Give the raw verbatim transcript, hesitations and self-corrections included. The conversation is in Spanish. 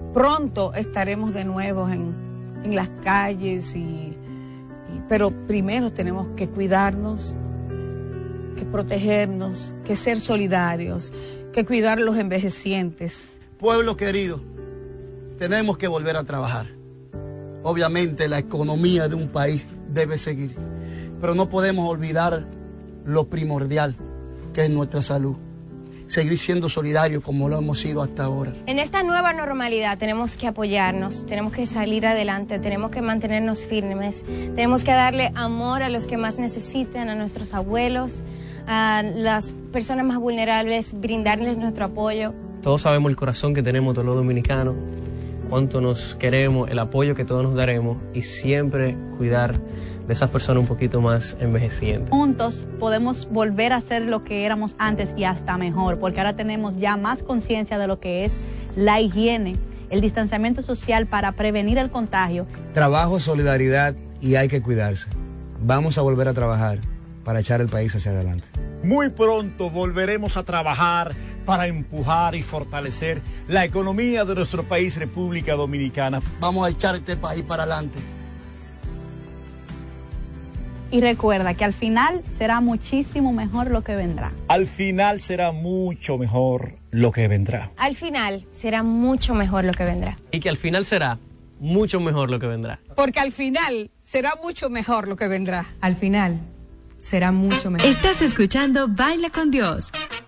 pronto estaremos de nuevo en, en las calles, y, y, pero primero tenemos que cuidarnos, que protegernos, que ser solidarios, que cuidar a los envejecientes. Pueblo querido, tenemos que volver a trabajar. Obviamente la economía de un país debe seguir, pero no podemos olvidar lo primordial, que es nuestra salud. Seguir siendo solidarios como lo hemos sido hasta ahora. En esta nueva normalidad tenemos que apoyarnos, tenemos que salir adelante, tenemos que mantenernos firmes, tenemos que darle amor a los que más necesitan, a nuestros abuelos, a las personas más vulnerables, brindarles nuestro apoyo. Todos sabemos el corazón que tenemos todos los dominicanos, cuánto nos queremos, el apoyo que todos nos daremos y siempre cuidar de esas personas un poquito más envejecientes. Juntos podemos volver a ser lo que éramos antes y hasta mejor, porque ahora tenemos ya más conciencia de lo que es la higiene, el distanciamiento social para prevenir el contagio. Trabajo, solidaridad y hay que cuidarse. Vamos a volver a trabajar para echar el país hacia adelante. Muy pronto volveremos a trabajar para empujar y fortalecer la economía de nuestro país, República Dominicana. Vamos a echar este país para adelante. Y recuerda que al final será muchísimo mejor lo que vendrá. Al final será mucho mejor lo que vendrá. Al final será mucho mejor lo que vendrá. Y que al final será mucho mejor lo que vendrá. Porque al final será mucho mejor lo que vendrá. Al final será mucho mejor. Estás escuchando Baila con Dios